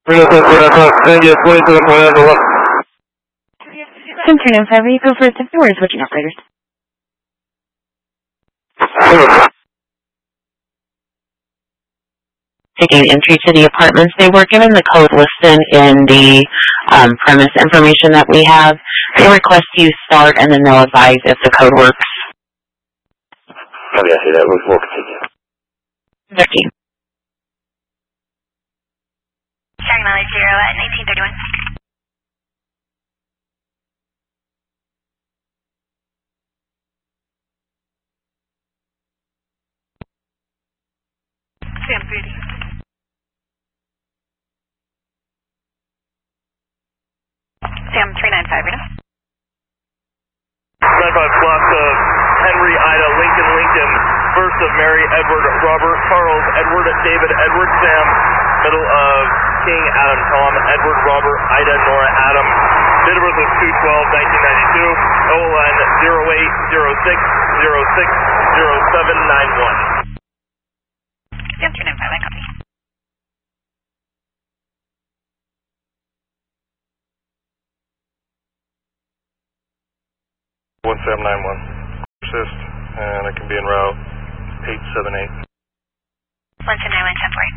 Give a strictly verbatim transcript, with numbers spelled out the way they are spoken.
Centurion five, vehicle for fifty, where is switching operators? Taking entry to the apartments, they were given the code listed in the um, premise information that we have. They request you start and then they'll advise if the code works. Copy, I see that. We'll, we'll continue. thirteen. Starting mileage zero at nineteen thirty-one. Sam thirty. Sam three nine five, right now? nine five plus of Henry, Ida, Lincoln, Lincoln, first of Mary, Edward, Robert, Charles, Edward, David, Edward, Sam, middle of King, Adam, Tom, Edward, Robert, Ida, Nora, Adam, date of birth was two twelve nineteen ninety-two, O L N zero eight zero six zero six zero seven nine one. Sam three nine five, I copy. one seven nine one. Assist, and it can be en route eight seven eight. one seven nine one, ten four eight.